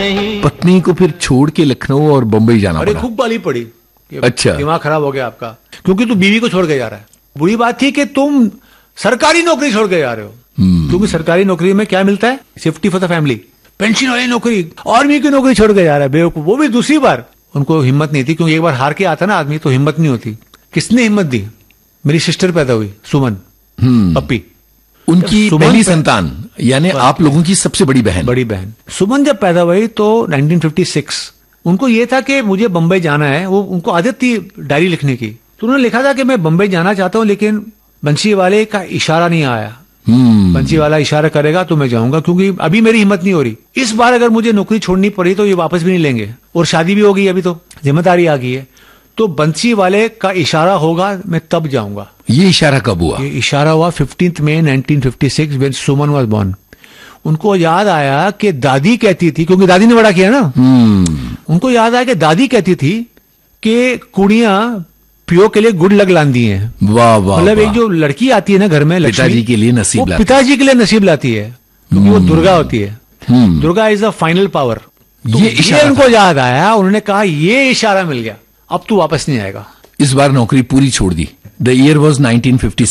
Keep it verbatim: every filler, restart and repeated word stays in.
नहीं। पत्नी को फिर छोड़ के लखनऊ और बंबई जाना अरे पड़ा? खूब गाली पड़ी। अच्छा। दिमाग खराब हो गया आपका, क्योंकि तू बीवी को छोड़ के जा रहा है। बुरी बात थी कि तुम सरकारी नौकरी छोड़ के जा रहे हो, क्योंकि सरकारी नौकरी में क्या मिलता है? Safety for the family, pension वाली नौकरी। आर्मी की नौकरी छोड़ के जा रहा है बेवकूफ, वो भी दूसरी बार। उनको हिम्मत नहीं थी, क्योंकि एक बार हार के आता ना आदमी तो हिम्मत नहीं होती। किसने हिम्मत दी? मेरी सिस्टर पैदा हुई, सुमन, पप्पी, उनकी पहली संतान, यानी आप लोगों की सबसे बड़ी बहन। बड़ी बहन सुमन जब पैदा हुई तो नाइनटीन फिफ्टी सिक्स, उनको ये था कि मुझे बंबई जाना है। वो उनको आदत थी डायरी लिखने की, तो उन्होंने लिखा था कि मैं बंबई जाना चाहता हूं, लेकिन बंसी वाले का इशारा नहीं आया। बंसी वाला इशारा करेगा तो मैं जाऊंगा, क्योंकि अभी मेरी हिम्मत नहीं हो रही। इस बार अगर मुझे नौकरी छोड़नी पड़ी तो ये वापस भी नहीं लेंगे, और शादी भी हो गई, अभी तो जिम्मेदारी आ गई है। तो बंसी वाले का इशारा होगा, मैं तब जाऊंगा। ये इशारा कब हुआ? ये इशारा हुआ fifteenth May nineteen fifty six, when Suman was born. उनको याद आया कि दादी कहती थी, क्योंकि दादी ने बड़ा किया ना, उनको याद आया कि दादी कहती थी कि कुड़ियां पियो के लिए गुड़ लग लांदी हैं। वाह वाह। मतलब एक जो लड़की आती है ना घर में, पिताजी के लिए नसीब लाती है, पिताजी के लिए नसीब लाती है, क्योंकि वो दुर्गा होती है। Durga is the final power. ये इशारा उनको याद आया, उन्होंने कहा ये इशारा मिल गया, अब तू वापस नहीं आएगा। इस बार नौकरी पूरी छोड़ दी। The year was nineteen fifty